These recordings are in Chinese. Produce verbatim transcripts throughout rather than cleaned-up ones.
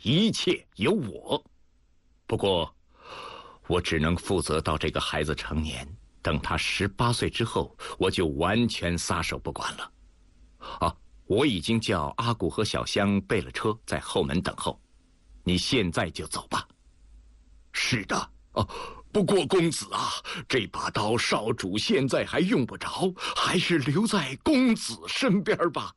一切由我。不过，我只能负责到这个孩子成年，等他十八岁之后，我就完全撒手不管了。啊，我已经叫阿古和小香备了车，在后门等候。你现在就走吧。是的。哦，不过公子啊，这把刀少主现在还用不着，还是留在公子身边吧。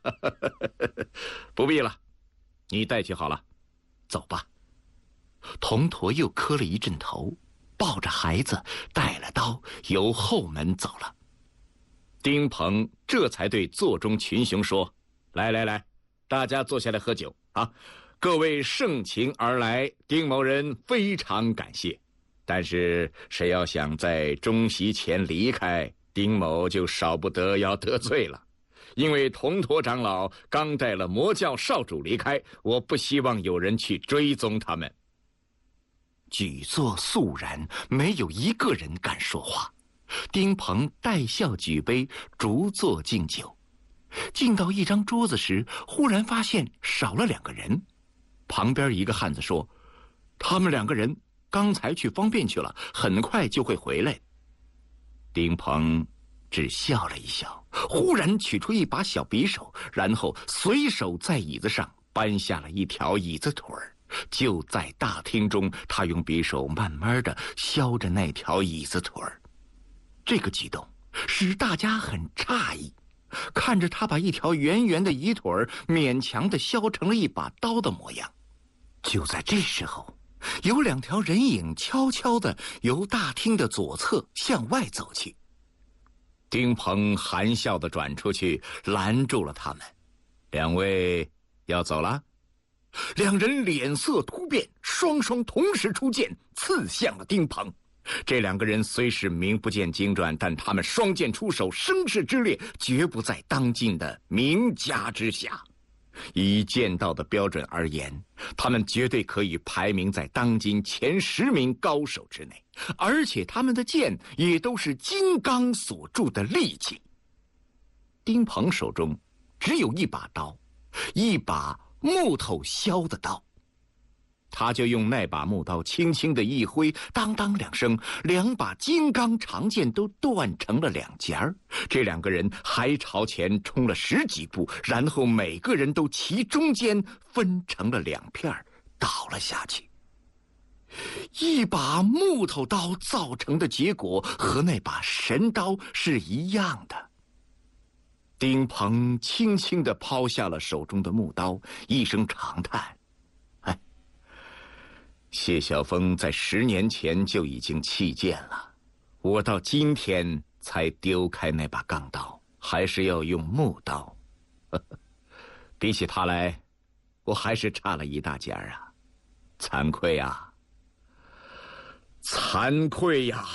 不必了，你带去好了。走吧。童驼又磕了一阵头，抱着孩子，带了刀，由后门走了。丁鹏这才对座中群雄说：“来来来，大家坐下来喝酒啊！各位盛情而来，丁某人非常感谢。但是谁要想在中席前离开，丁某就少不得要得罪了。因为铜驼长老刚带了魔教少主离开，我不希望有人去追踪他们。”举座肃然，没有一个人敢说话。丁鹏带笑举杯，逐座敬酒。敬到一张桌子时，忽然发现少了两个人。旁边一个汉子说：“他们两个人刚才去方便去了，很快就会回来。”丁鹏只笑了一笑，忽然取出一把小匕首，然后随手在椅子上搬下了一条椅子腿儿。就在大厅中，他用匕首慢慢地削着那条椅子腿儿。这个举动使大家很诧异，看着他把一条圆圆的椅腿儿勉强地削成了一把刀的模样。就在这时候，有两条人影悄悄地由大厅的左侧向外走去。丁鹏含笑地转出去，拦住了他们。两位要走了？两人脸色突变，双双同时出剑，刺向了丁鹏。这两个人虽是名不见经传，但他们双剑出手，声势之烈，绝不在当今的名家之下。以剑道的标准而言，他们绝对可以排名在当今前十名高手之内，而且他们的剑也都是金刚所铸的利器。丁鹏手中只有一把刀，一把木头削的刀。他就用那把木刀轻轻地一挥，当当两声，两把金刚长剑都断成了两截儿。这两个人还朝前冲了十几步，然后每个人都其中间分成了两片，倒了下去。一把木头刀造成的结果和那把神刀是一样的。丁鹏轻轻地抛下了手中的木刀，一声长叹：“哎，谢晓峰在十年前就已经弃剑了，我到今天才丢开那把钢刀，还是要用木刀。呵呵，比起他来，我还是差了一大截儿啊，惭愧啊，惭愧呀！”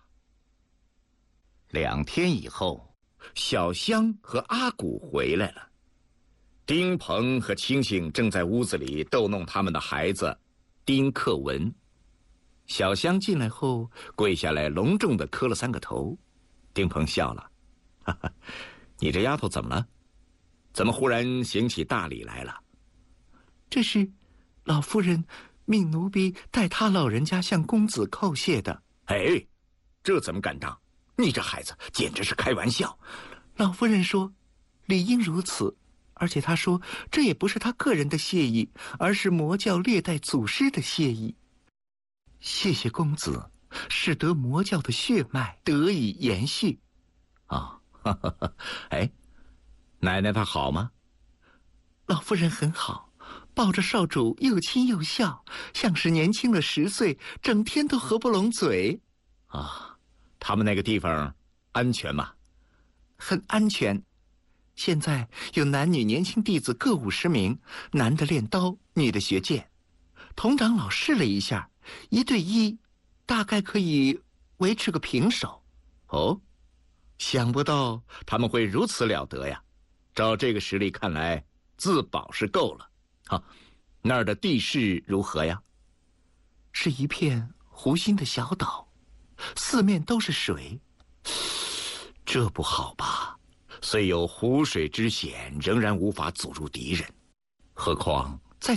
两天以后，小香和阿古回来了。丁鹏和青青正在屋子里逗弄他们的孩子丁克文。小香进来后，跪下来隆重地磕了三个头。丁鹏笑了：“哈哈，你这丫头怎么了？怎么忽然行起大礼来了？”“这是老夫人命奴婢代他老人家向公子叩谢的。”“哎，这怎么敢当？你这孩子简直是开玩笑。”“老夫人说理应如此，而且她说这也不是她个人的谢意，而是魔教历代祖师的谢意。谢谢公子，使得魔教的血脉得以延续。”“啊，哈哈哈，哎，奶奶她好吗？”“老夫人很好，抱着少主又亲又笑，像是年轻了十岁，整天都合不拢嘴。”“啊，他们那个地方安全吗？”“很安全。现在有男女年轻弟子各五十名，男的练刀，女的学剑。童长老试了一下，一对一，大概可以维持个平手。”“哦，想不到他们会如此了得呀！照这个实力看来，自保是够了。啊，那儿的地势如何呀？”“是一片湖心的小岛，四面都是水。”“这不好吧？虽有湖水之险，仍然无法阻住敌人。何况